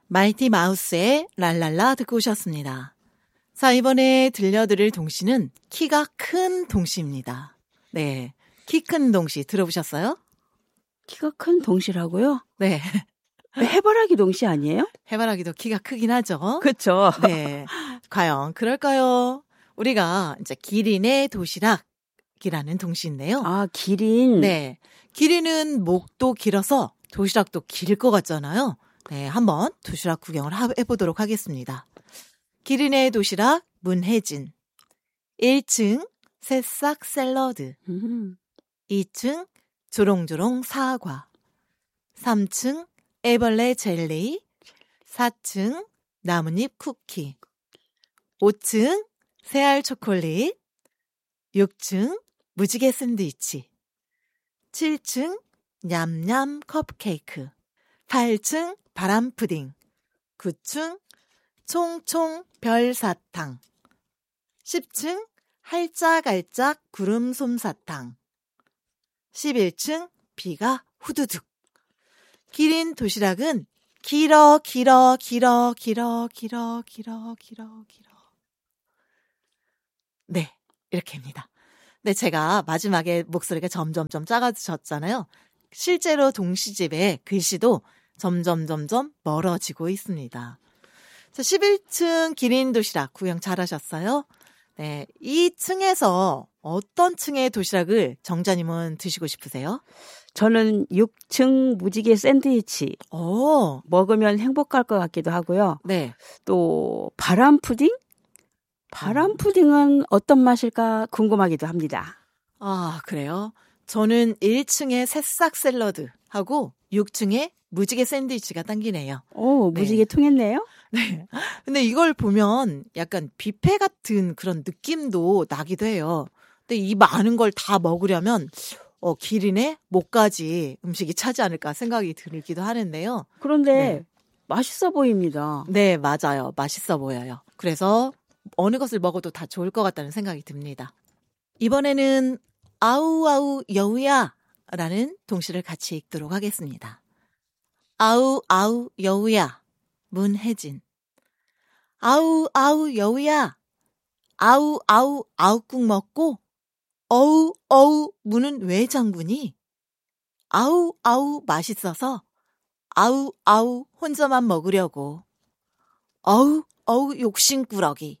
마이티 마우스의 랄랄라 듣고 오셨습니다. 자, 이번에 들려드릴 동시는 키가 큰 동시입니다. 네, 키 큰 동시 들어보셨어요? 키가 큰 동시라고요? 네. 해바라기 동시 아니에요? 해바라기도 키가 크긴 하죠. 그렇죠. 네. 과연 그럴까요? 우리가 이제 기린의 도시락이라는 동시인데요. 아, 기린. 네. 기린은 목도 길어서 도시락도 길 것 같잖아요. 네, 한번 도시락 구경을 해보도록 하겠습니다. 기린의 도시락 문혜진. 1층 새싹 샐러드. 2층 조롱조롱 사과. 3층 애벌레 젤리. 4층 나뭇잎 쿠키. 5층 새알 초콜릿. 6층 무지개 샌드위치. 7층 냠냠 컵케이크. 8층 바람 푸딩. 9층 총총 별사탕. 10층 할짝알짝 구름 솜사탕. 11층 비가 후두둑. 기린 도시락은 길어. 네, 이렇게입니다. 네, 제가 마지막에 목소리가 점점점 작아졌잖아요. 실제로 동시집의 글씨도 점점 멀어지고 있습니다. 자, 11층 기린 도시락 구경 잘하셨어요? 네, 이 층에서 어떤 층의 도시락을 정자님은 드시고 싶으세요? 저는 6층 무지개 샌드위치. 오, 먹으면 행복할 것 같기도 하고요. 네. 또 바람 푸딩? 바람 푸딩은 어떤 맛일까 궁금하기도 합니다. 아, 그래요? 저는 1층에 새싹 샐러드하고 6층에 무지개 샌드위치가 당기네요. 오, 무지개 네. 통했네요? 네. 근데 이걸 보면 약간 뷔페 같은 그런 느낌도 나기도 해요. 근데 이 많은 걸 다 먹으려면 기린의 목까지 음식이 차지 않을까 생각이 들기도 하는데요. 그런데 네. 맛있어 보입니다. 네, 맞아요. 맛있어 보여요. 그래서 어느 것을 먹어도 다 좋을 것 같다는 생각이 듭니다. 이번에는 아우아우 여우야 라는 동시를 같이 읽도록 하겠습니다. 아우아우 여우야 문혜진. 아우아우 여우야 아우아우 아욱국 먹고 어우 문은 왜 잠그니? 아우아우 맛있어서 아우아우 혼자만 먹으려고. 어우 욕심꾸러기.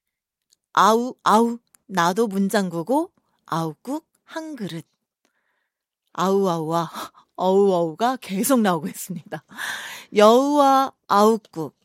아우 나도 문 잠그고 아욱국 한 그릇. 아우아우와 어우가 계속 나오고 있습니다. 여우와 아욱국.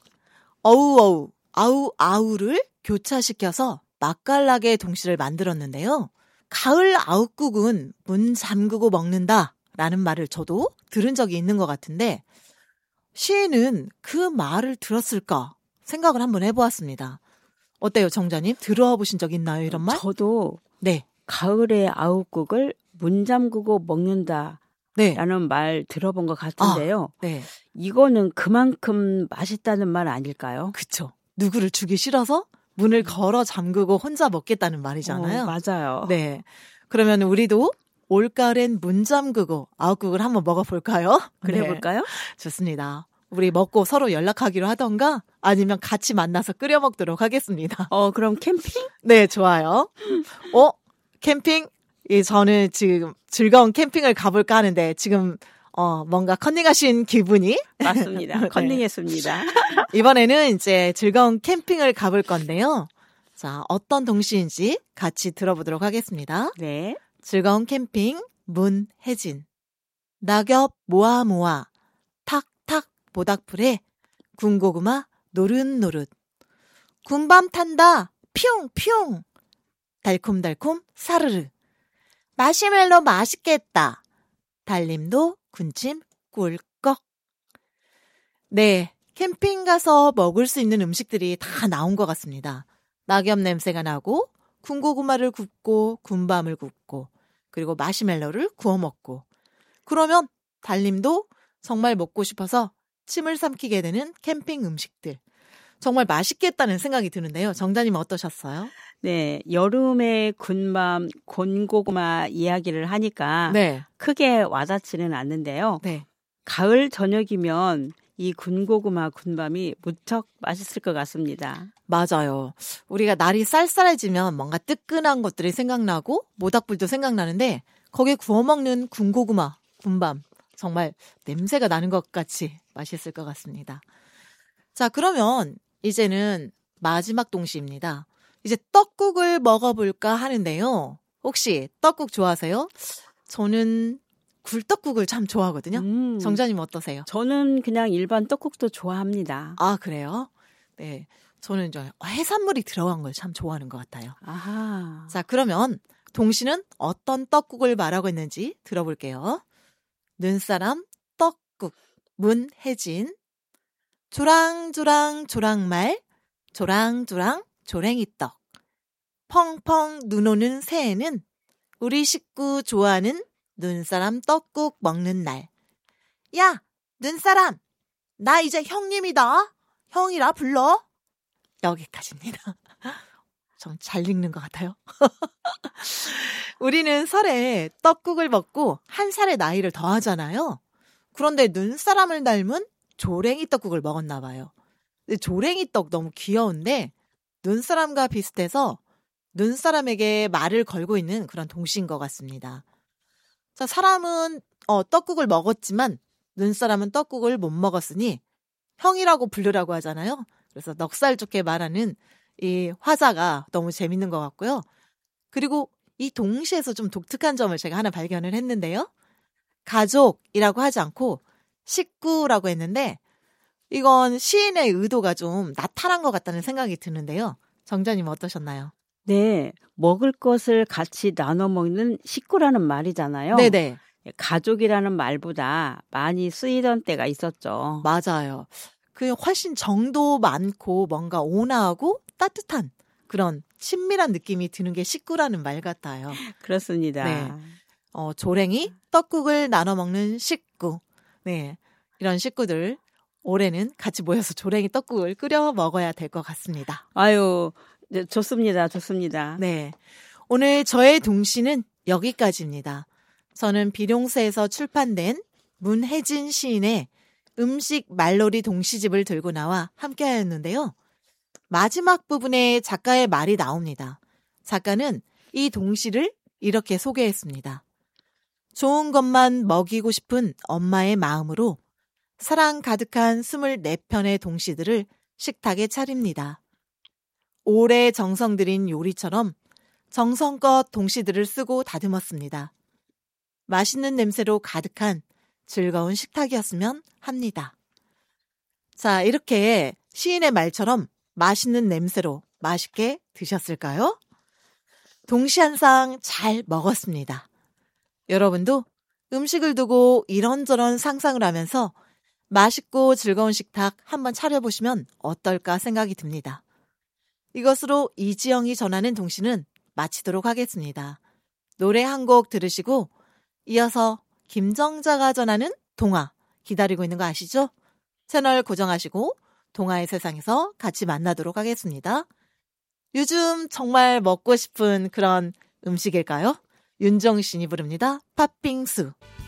아우아우를 교차시켜서 맛깔나게 동시를 만들었는데요. 가을 아욱국은 문 잠그고 먹는다 라는 말을 저도 들은 적이 있는 것 같은데 시인은 그 말을 들었을까 생각을 한번 해보았습니다. 어때요, 정자님? 들어보신 적 있나요, 이런 말? 저도 네. 가을에 아욱국을 문 잠그고 먹는다라는 네. 말 들어본 것 같은데요. 네. 이거는 그만큼 맛있다는 말 아닐까요? 그쵸. 누구를 주기 싫어서 문을 걸어 잠그고 혼자 먹겠다는 말이잖아요. 맞아요. 네. 그러면 우리도 올가을엔 문 잠그고 아욱국을 한번 먹어볼까요? 그래 볼까요? 네. 좋습니다. 우리 먹고 서로 연락하기로 하던가 아니면 같이 만나서 끓여 먹도록 하겠습니다. 그럼 캠핑? 네, 좋아요. 캠핑? 예, 저는 지금 즐거운 캠핑을 가볼까 하는데 지금 뭔가 컨닝하신 기분이 맞습니다. 네. 컨닝했습니다. 이번에는 이제 즐거운 캠핑을 가볼 건데요. 자, 어떤 동시인지 같이 들어보도록 하겠습니다. 네. 즐거운 캠핑 문혜진. 낙엽 모아 탁탁 모닥불에 군고구마 노릇노릇. 군밤 탄다 퓨용 달콤달콤 사르르. 마시멜로 맛있겠다. 달님도 군침 꿀꺽. 네, 캠핑 가서 먹을 수 있는 음식들이 다 나온 것 같습니다. 낙엽 냄새가 나고 군고구마를 굽고 군밤을 굽고 그리고 마시멜로를 구워 먹고 그러면 달님도 정말 먹고 싶어서 침을 삼키게 되는 캠핑 음식들. 정말 맛있겠다는 생각이 드는데요. 정자님 어떠셨어요? 네, 여름에 군밤, 곤고구마 이야기를 하니까 네. 크게 와닿지는 않는데요. 네. 가을 저녁이면 이 군고구마 군밤이 무척 맛있을 것 같습니다. 맞아요. 우리가 날이 쌀쌀해지면 뭔가 뜨끈한 것들이 생각나고 모닥불도 생각나는데 거기에 구워 먹는 군고구마, 군밤 정말 냄새가 나는 것 같이 맛있을 것 같습니다. 자, 그러면 이제는 마지막 동시입니다. 이제 떡국을 먹어볼까 하는데요. 혹시 떡국 좋아하세요? 저는 굴떡국을 참 좋아하거든요. 정자님 어떠세요? 저는 그냥 일반 떡국도 좋아합니다. 아, 그래요? 네. 저는 해산물이 들어간 걸 참 좋아하는 것 같아요. 아하. 자, 그러면 동시는 어떤 떡국을 말하고 있는지 들어볼게요. 눈사람 떡국 문혜진 조랑조랑 조랑말 조랑조랑 조랭이떡 펑펑 눈 오는 새해는 우리 식구 좋아하는 눈사람 떡국 먹는 날. 야, 눈사람! 나 이제 형님이다. 형이라 불러. 여기까지입니다. 좀 잘 읽는 것 같아요. 우리는 설에 떡국을 먹고 한 살의 나이를 더하잖아요. 그런데 눈사람을 닮은 조랭이 떡국을 먹었나 봐요. 근데 조랭이 떡 너무 귀여운데 눈사람과 비슷해서 눈사람에게 말을 걸고 있는 그런 동시인 것 같습니다. 자, 사람은 떡국을 먹었지만 눈사람은 떡국을 못 먹었으니 형이라고 부르라고 하잖아요. 그래서 넉살 좋게 말하는 이 화자가 너무 재밌는 것 같고요. 그리고 이 동시에서 좀 독특한 점을 제가 하나 발견을 했는데요. 가족이라고 하지 않고 식구라고 했는데 이건 시인의 의도가 좀 나타난 것 같다는 생각이 드는데요. 정자님 어떠셨나요? 네, 먹을 것을 같이 나눠 먹는 식구라는 말이잖아요. 네네. 가족이라는 말보다 많이 쓰이던 때가 있었죠. 맞아요. 그 훨씬 정도 많고 뭔가 온화하고 따뜻한 그런 친밀한 느낌이 드는 게 식구라는 말 같아요. 그렇습니다. 네. 조랭이 떡국을 나눠 먹는 식구. 네. 이런 식구들 올해는 같이 모여서 조랭이 떡국을 끓여 먹어야 될 것 같습니다. 아유, 네, 좋습니다. 좋습니다. 네. 오늘 저의 동시는 여기까지입니다. 저는 비룡세에서 출판된 문혜진 시인의 음식 말놀이 동시집을 들고 나와 함께하였는데요. 마지막 부분에 작가의 말이 나옵니다. 작가는 이 동시를 이렇게 소개했습니다. 좋은 것만 먹이고 싶은 엄마의 마음으로 사랑 가득한 24편의 동시들을 식탁에 차립니다. 오래 정성 들인 요리처럼 정성껏 동시들을 쓰고 다듬었습니다. 맛있는 냄새로 가득한 즐거운 식탁이었으면 합니다. 자, 이렇게 시인의 말처럼 맛있는 냄새로 맛있게 드셨을까요? 동시 한 상 잘 먹었습니다. 여러분도 음식을 두고 이런저런 상상을 하면서 맛있고 즐거운 식탁 한번 차려보시면 어떨까 생각이 듭니다. 이것으로 이지영이 전하는 동시는 마치도록 하겠습니다. 노래 한 곡 들으시고 이어서 김정자가 전하는 동화 기다리고 있는 거 아시죠? 채널 고정하시고 동화의 세상에서 같이 만나도록 하겠습니다. 요즘 정말 먹고 싶은 그런 음식일까요? 윤정신이 부릅니다. 팥빙수.